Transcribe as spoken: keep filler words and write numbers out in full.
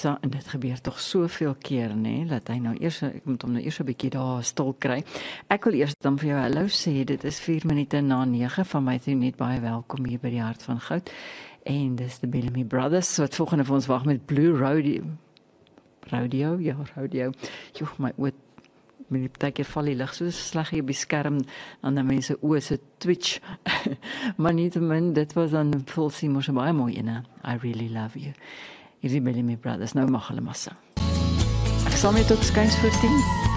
Massa, en dit gebeur toch soveel keer, nê, dat hy nou eers, ek moet hom nou eers 'n bietjie daar stil kry. Ek wil eers dan vir jou hallo sê, dit is vier minute na nege van my toe, net baie welkom hier by die Hart van Goud. En dis die Bellamy Brothers, wat volgende vir ons wag met Blue Rodeo. Rodeo, ja, rodeo. Joh, my oor met die partykeer val die lig so sleg hier op die skerm aan die mense oë se twitch. Maar nietemin, dit was dan Paul Seymour se baie mooi ene. I really love you. Hier is die Bellamy Brothers, nou mag hulle maar sing. Ek sal net tot skuins voor tien.